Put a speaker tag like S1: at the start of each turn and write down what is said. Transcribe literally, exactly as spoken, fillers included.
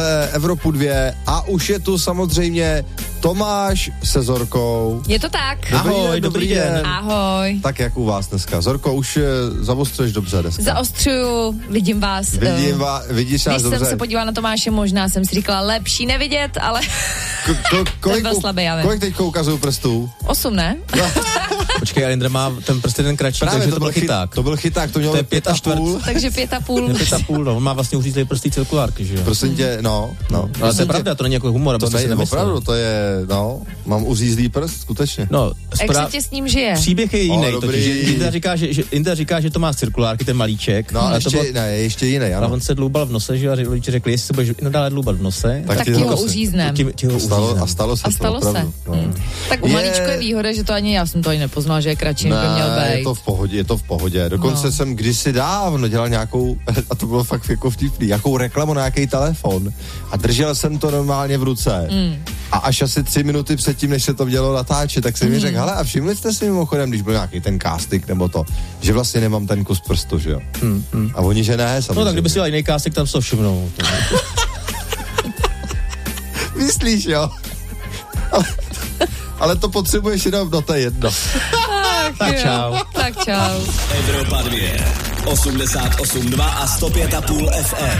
S1: Evropu dvě a už je tu samozřejmě Tomáš se Zorkou.
S2: Je to tak.
S1: Dobrý
S3: Ahoj,
S1: den,
S3: dobrý den.
S2: Ahoj.
S1: Tak jak u vás dneska? Zorko, už zaostřuješ dobře dneska.
S2: Zaostřuju, vidím vás.
S1: Vidím
S2: uh,
S1: vás, vidíš nás
S2: Když
S1: dobře.
S2: jsem se podívala na Tomáše, možná jsem si říkala, lepší nevidět, ale
S1: Ko, ko, kolik,
S2: byl slabý, já vím.
S1: kolik teďko ukazuju prstů?
S2: osm, ne?
S3: Počkej, Alindra má ten prostě ten kratší,
S1: Právě
S3: takže to byl chyták.
S1: To byl chyták, to mělo
S3: To je
S1: pět
S3: pět a
S1: a půl.
S2: Takže pět a půl.
S3: Pět a půl, no. On má vlastně uřízlej prstý cirkulárky, že jo?
S1: Prosím tě, no, no.
S3: Ale to je pravda, to není jako humor,
S1: To
S3: abyste si
S1: není
S3: nemyslel.
S1: opravdu, to je, no, mám uřízlý prst, skutečně.
S3: No,
S2: Jak
S3: spra-
S2: se tě s ním žije?
S3: Příběh je jiný,
S1: O,
S3: totiž, že
S1: dobrý.
S3: Inda říká, že, že, Inda říká, že to má z cirkulárky, ten malíček.
S1: No,
S3: ale
S1: ještě,
S3: to bylo,
S1: ne, ještě jiný,
S3: a
S1: ano.
S3: on se dloubal v nose, že jo, a rodiče řekli, jestli se budeš nadále dloubat v nose,
S1: Tak
S2: Tak
S1: ti
S2: ti
S1: to
S2: ho
S1: se-
S2: uříznem.
S3: ti, ti ho
S1: A stalo,
S3: uříznem.
S1: a stalo se
S2: A
S1: to
S2: stalo se.
S1: opravdu. No.
S2: Hmm. Tak u
S1: Je-
S2: maličko je výhoda, že to ani já jsem to ani nepoznala, že je kratší, než by měl
S1: Ne, je
S2: být.
S1: to v pohodě, je to v pohodě. Dokonce
S2: No.
S1: jsem kdysi dávno dělal nějakou, a to bylo fakt jako vtipný, nějakou reklamu na nějaký telefon a držel jsem to normálně v ruce. Mm. A až asi tři minuty předtím, než se to mělo natáčet, tak jsem mi
S2: Mm.
S1: řekl, hele, a všimli jste si mimochodem, když byl nějaký ten casting nebo to, že vlastně nemám ten kus prstu, že jo?
S3: Hmm, hmm.
S1: A oni, že ne, samozřejmě.
S3: No tak kdyby si dal jiný kásek, tam se to všimnou.
S1: Myslíš, jo? ale, ale to potřebuješ jenom, no to je jedno.
S2: Tak,
S3: Tak
S2: jo.
S3: čau.
S2: Tak čau.
S4: Evropa dvě, osmdesát osm dva a sto pět a půl F M.